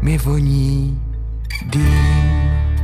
mi voní dým.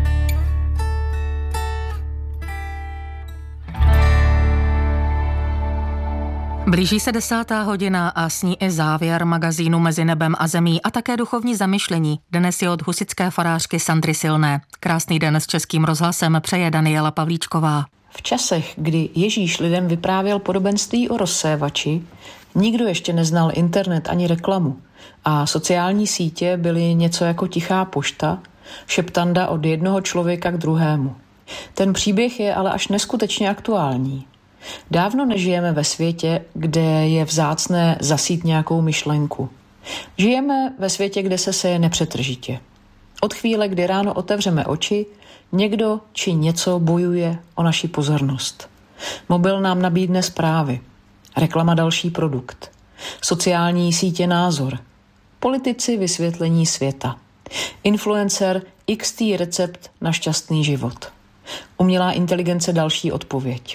Blíží se 10. hodina a s ní i závěr magazínu Mezi nebem a zemí a také duchovní zamyšlení. Dnes je od husitské farářky Sandry Silné. Krásný den s Českým rozhlasem přeje Daniela Pavlíčková. V časech, kdy Ježíš lidem vyprávěl podobenství o rozsévači, nikdo ještě neznal internet ani reklamu a sociální sítě byly něco jako tichá pošta, šeptanda od jednoho člověka k druhému. Ten příběh je ale až neskutečně aktuální. Dávno nežijeme ve světě, kde je vzácné zasít nějakou myšlenku. Žijeme ve světě, kde se seje nepřetržitě. Od chvíle, kdy ráno otevřeme oči, někdo či něco bojuje o naši pozornost. Mobil nám nabídne zprávy, reklama další produkt, sociální sítě názor, politici vysvětlení světa, influencer XT recept na šťastný život, umělá inteligence další odpověď.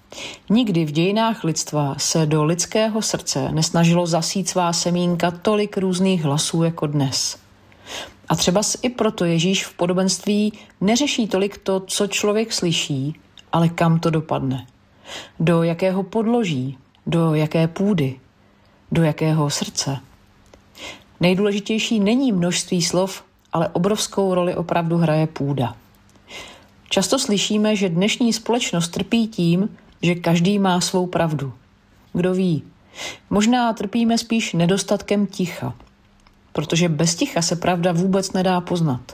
Nikdy v dějinách lidstva se do lidského srdce nesnažilo zasít svá semínka tolik různých hlasů jako dnes. A třeba i proto Ježíš v podobenství neřeší tolik to, co člověk slyší, ale kam to dopadne. Do jakého podloží, do jaké půdy, do jakého srdce. Nejdůležitější není množství slov, ale obrovskou roli opravdu hraje půda. Často slyšíme, že dnešní společnost trpí tím, že každý má svou pravdu. Kdo ví, možná trpíme spíš nedostatkem ticha, protože bez ticha se pravda vůbec nedá poznat.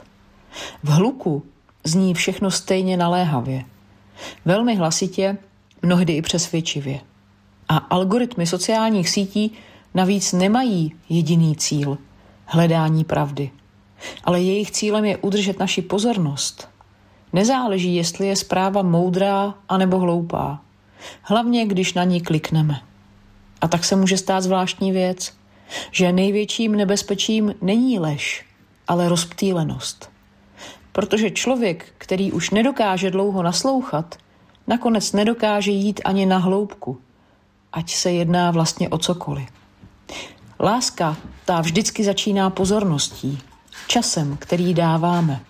V hluku zní všechno stejně naléhavě, velmi hlasitě, mnohdy i přesvědčivě. A algoritmy sociálních sítí navíc nemají jediný cíl, hledání pravdy, ale jejich cílem je udržet naši pozornost. Nezáleží, jestli je zpráva moudrá anebo hloupá, hlavně když na ní klikneme. A tak se může stát zvláštní věc, že největším nebezpečím není lež, ale rozptýlenost. Protože člověk, který už nedokáže dlouho naslouchat, nakonec nedokáže jít ani na hloubku, ať se jedná vlastně o cokoliv. Láska, ta vždycky začíná pozorností, časem, který dáváme.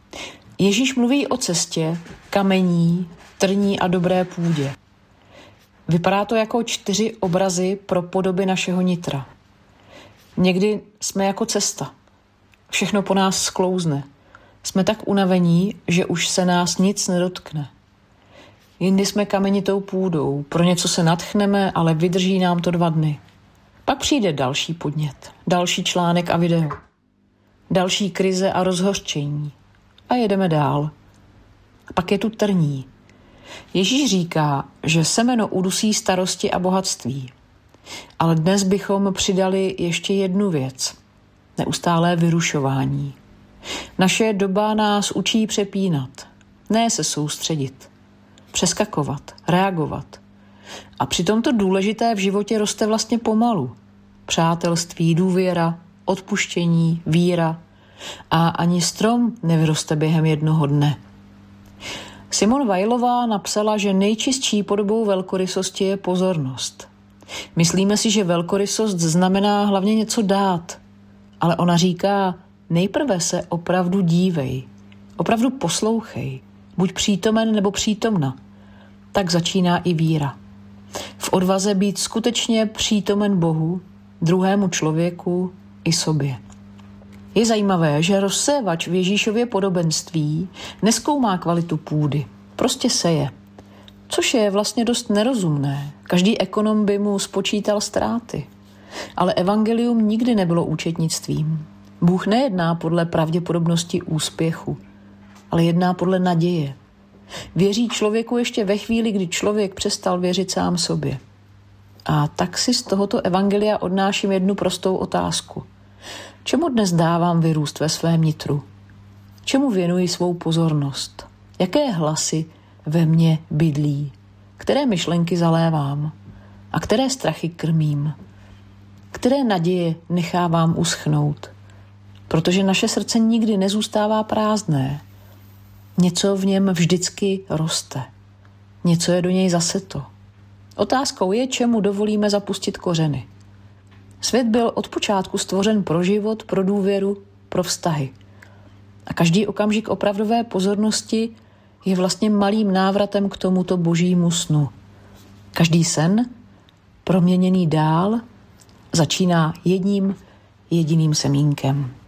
Ježíš mluví o cestě, kamení, trní a dobré půdě. Vypadá to jako 4 obrazy pro podoby našeho nitra. Někdy jsme jako cesta. Všechno po nás sklouzne. Jsme tak unavení, že už se nás nic nedotkne. Jindy jsme kamenitou půdou. Pro něco se nadchneme, ale vydrží nám to 2 dny. Pak přijde další podnět, další článek a video. Další krize a rozhořčení. A jedeme dál. A pak je tu trní. Ježíš říká, že semeno udusí starosti a bohatství. Ale dnes bychom přidali ještě jednu věc. Neustálé vyrušování. Naše doba nás učí přepínat. Ne se soustředit. Přeskakovat, reagovat. A přitom to důležité v životě roste vlastně pomalu. Přátelství, důvěra, odpuštění, víra. A ani strom nevyroste během jednoho dne. Simone Weilová napsala, že nejčistší podobou velkorysosti je pozornost. Myslíme si, že velkorysost znamená hlavně něco dát, ale ona říká, nejprve se opravdu dívej, opravdu poslouchej, buď přítomen nebo přítomna. Tak začíná i víra. V odvaze být skutečně přítomen Bohu, druhému člověku i sobě. Je zajímavé, že rozsévač v Ježíšově podobenství nezkoumá kvalitu půdy, prostě seje. Což je vlastně dost nerozumné. Každý ekonom by mu spočítal ztráty. Ale evangelium nikdy nebylo účetnictvím. Bůh nejedná podle pravděpodobnosti úspěchu, ale jedná podle naděje. Věří člověku ještě ve chvíli, kdy člověk přestal věřit sám sobě. A tak si z tohoto evangelia odnáším jednu prostou otázku. Čemu dnes dávám vyrůst ve svém nitru? Čemu věnuji svou pozornost? Jaké hlasy ve mně bydlí? Které myšlenky zalévám? A které strachy krmím? Které naděje nechávám uschnout? Protože naše srdce nikdy nezůstává prázdné. Něco v něm vždycky roste. Něco je do něj zaseto. Otázkou je, čemu dovolíme zapustit kořeny. Svět byl od počátku stvořen pro život, pro důvěru pro vztahy. A každý okamžik opravdové pozornosti je vlastně malým návratem k tomuto božímu snu. Každý sen, proměněný dál, začíná jedním jediným semínkem.